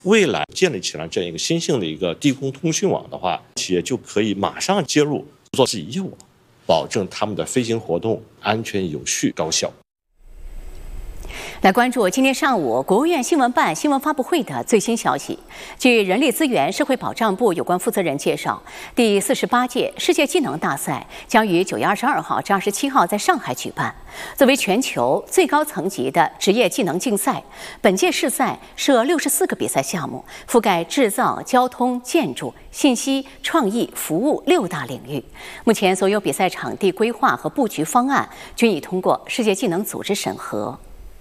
未来建立起来这样一个新兴的一个低空通讯网的话，企业就可以马上接入做自己业务，保证他们的飞行活动安全、有序、高效。 来关注今天上午国务院新闻办新闻发布会的最新消息。据人力资源社会保障部有关负责人介绍，第48届世界技能大赛将于9月22号至27号在上海举办。作为全球最高层级的职业技能竞赛，本届试赛设64个比赛项目，覆盖制造、交通、建筑、信息、创意、服务6大领域。目前所有比赛场地规划和布局方案均已通过世界技能组织审核。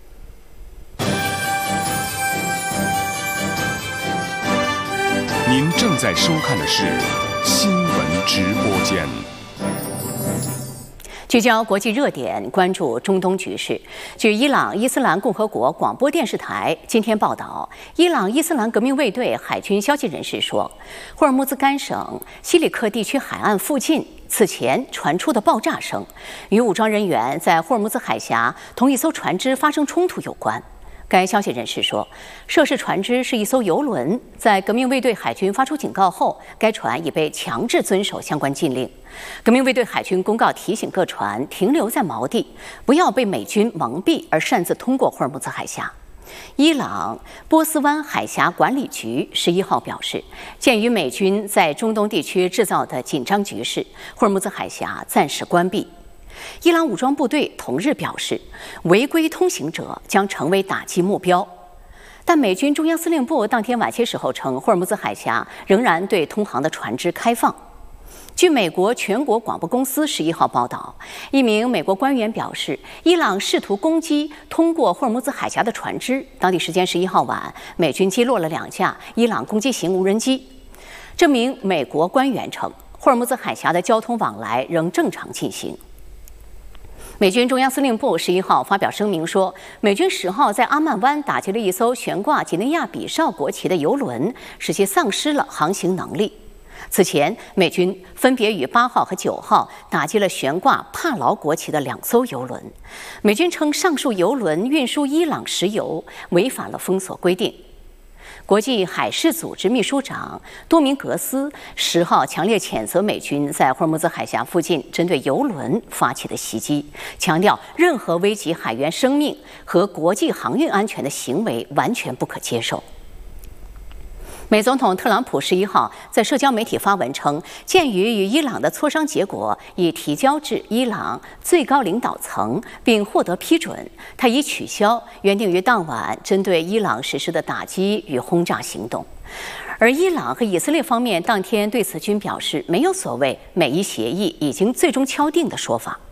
您正在收看的是新闻直播间。 聚焦国际热点，关注中东局势。据伊朗伊斯兰共和国广播电视台今天报道，伊朗伊斯兰革命卫队海军消息人士说，霍尔木兹干省西里克地区海岸附近此前传出的爆炸声，与武装人员在霍尔木兹海峡同一艘船只发生冲突有关。该消息人士说，涉事船只是一艘油轮，在革命卫队海军发出警告后，该船已被强制遵守相关禁令。革命卫队海军公告提醒各船停留在锚地，不要被美军蒙蔽而擅自通过霍尔木兹海峡。伊朗波斯湾海峡管理局11号表示，鉴于美军在中东地区制造的紧张局势，霍尔木兹海峡暂时关闭。伊朗武装部队同日表示，违规通行者将成为打击目标。但美军中央司令部当天晚些时候称，霍尔木兹海峡仍然对通航的船只开放。据美国全国广播公司11号报道，一名美国官员表示，伊朗试图攻击通过霍尔木兹海峡的船只。当地时间11号晚，美军击落了2架伊朗攻击型无人机。这名美国官员称，霍尔木兹海峡的交通往来仍正常进行。美军中央司令部11号发表声明说，美军10号在阿曼湾打击了一艘悬挂几内亚比绍国旗的油轮，使其丧失了航行能力。此前，美军分别于8号和9号打击了悬挂帕劳国旗的2艘油轮。美军称，上述油轮运输伊朗石油，违反了封锁规定。国际海事组织秘书长多明格斯10号强烈谴责美军在霍尔木兹海峡附近针对油轮发起的袭击，强调任何危及海员生命和国际航运安全的行为完全不可接受。美总统特朗普11号在社交媒体发文称，鉴于与伊朗的磋商结果已提交至伊朗最高领导层并获得批准，他已取消原定于当晚针对伊朗实施的打击与轰炸行动。而伊朗和以色列方面当天对此均表示，没有所谓美伊协议已经最终敲定的说法。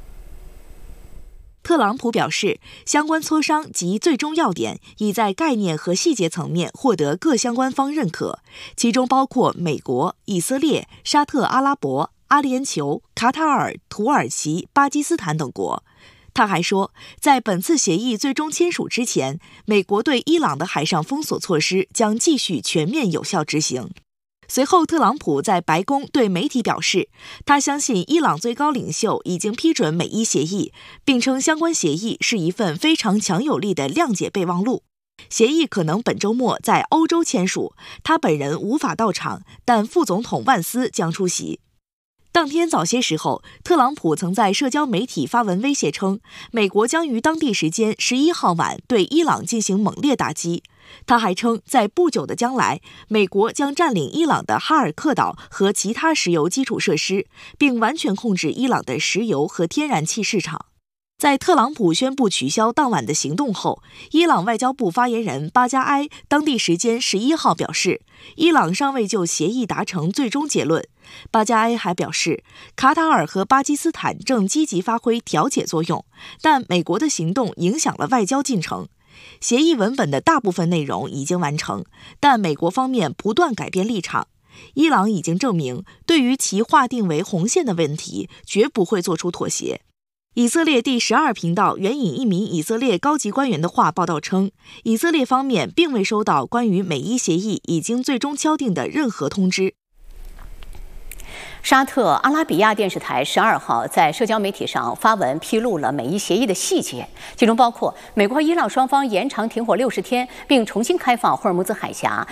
特朗普表示，相关磋商及最终要点已在概念和细节层面获得各相关方认可，其中包括美国、以色列、沙特阿拉伯、阿联酋、卡塔尔、土耳其、巴基斯坦等国。他还说，在本次协议最终签署之前，美国对伊朗的海上封锁措施将继续全面有效执行。随后，特朗普在白宫对媒体表示，他相信伊朗最高领袖已经批准美伊协议，并称相关协议是一份非常强有力的谅解备忘录。协议可能本周末在欧洲签署，他本人无法到场，但副总统万斯将出席。当天早些时候，特朗普曾在社交媒体发文威胁称，美国将于当地时间11号晚对伊朗进行猛烈打击。他还称，在不久的将来，美国将占领伊朗的哈尔克岛和其他石油基础设施，并完全控制伊朗的石油和天然气市场。在特朗普宣布取消当晚的行动后，伊朗外交部发言人巴加埃当地时间11号表示，伊朗尚未就协议达成最终结论。巴加埃还表示，卡塔尔和巴基斯坦正积极发挥调解作用，但美国的行动影响了外交进程。协议文本的大部分内容已经完成，但美国方面不断改变立场。伊朗已经证明，对于其划定为红线的问题，绝不会做出妥协。以色列第12频道援引一名以色列高级官员的话报道称，以色列方面并未收到关于美伊协议已经最终敲定的任何通知。 沙特阿拉比亚电视台12号在社交媒体上发文披露了美伊协议的细节，其中包括美国和伊朗双方延长停火60天，并重新开放霍尔木兹海峡，